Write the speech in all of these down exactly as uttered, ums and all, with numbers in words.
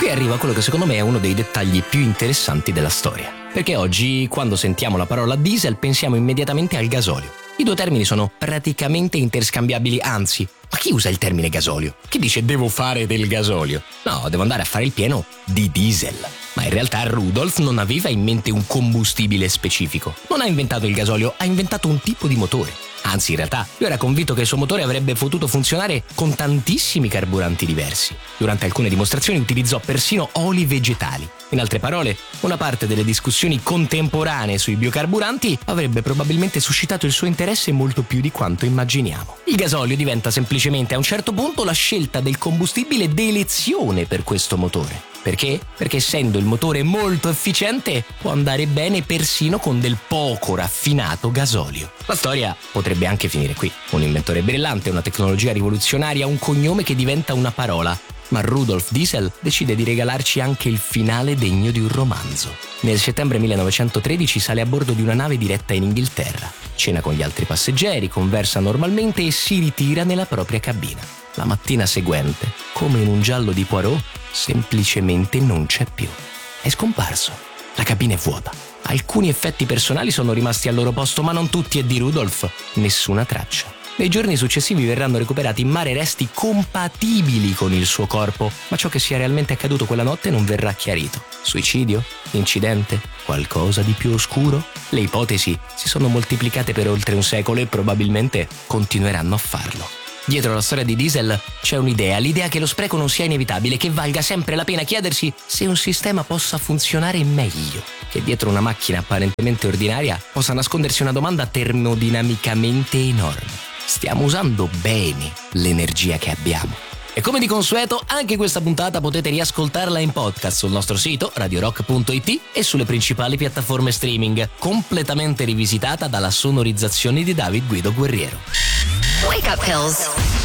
qui arriva quello che secondo me è uno dei dettagli più interessanti della storia. Perché oggi, quando sentiamo la parola diesel, pensiamo immediatamente al gasolio. I due termini sono praticamente interscambiabili, anzi, ma chi usa il termine gasolio? Chi dice devo fare del gasolio? No, devo andare a fare il pieno di diesel. Ma in realtà Rudolf non aveva in mente un combustibile specifico. Non ha inventato il gasolio, ha inventato un tipo di motore. Anzi, in realtà, lui era convinto che il suo motore avrebbe potuto funzionare con tantissimi carburanti diversi. Durante alcune dimostrazioni utilizzò persino oli vegetali. In altre parole, una parte delle discussioni contemporanee sui biocarburanti avrebbe probabilmente suscitato il suo interesse molto più di quanto immaginiamo. Il gasolio diventa semplicemente a un certo punto la scelta del combustibile d'elezione per questo motore. Perché? Perché essendo il motore molto efficiente può andare bene persino con del poco raffinato gasolio. La storia potrebbe anche finire qui. Un inventore brillante, una tecnologia rivoluzionaria, un cognome che diventa una parola. Ma Rudolf Diesel decide di regalarci anche il finale degno di un romanzo. Nel settembre millenovecentotredici sale a bordo di una nave diretta in Inghilterra. Cena con gli altri passeggeri, conversa normalmente e si ritira nella propria cabina. La mattina seguente, come in un giallo di Poirot, semplicemente non c'è più. È scomparso. La cabina è vuota. Alcuni effetti personali sono rimasti al loro posto, ma non tutti, e di Rudolf nessuna traccia. Nei giorni successivi verranno recuperati in mare resti compatibili con il suo corpo, ma ciò che sia realmente accaduto quella notte non verrà chiarito. Suicidio? Incidente? Qualcosa di più oscuro? Le ipotesi si sono moltiplicate per oltre un secolo e probabilmente continueranno a farlo. Dietro la storia di Diesel c'è un'idea, l'idea che lo spreco non sia inevitabile, che valga sempre la pena chiedersi se un sistema possa funzionare meglio, che dietro una macchina apparentemente ordinaria possa nascondersi una domanda termodinamicamente enorme. Stiamo usando bene l'energia che abbiamo? E come di consueto, anche questa puntata potete riascoltarla in podcast sul nostro sito radio rock punto it e sulle principali piattaforme streaming, completamente rivisitata dalla sonorizzazione di David Guido Guerriero. Wake up pills.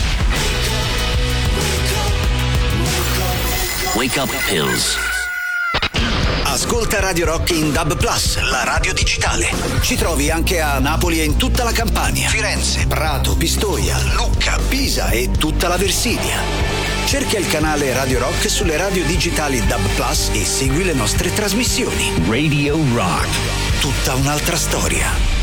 Wake up pills. Ascolta Radio Rock in D A B plus, la radio digitale. Ci trovi anche a Napoli e in tutta la Campania, Firenze, Prato, Pistoia, Lucca, Pisa e tutta la Versilia. Cerca il canale Radio Rock sulle radio digitali D A B plus e segui le nostre trasmissioni. Radio Rock. Tutta un'altra storia.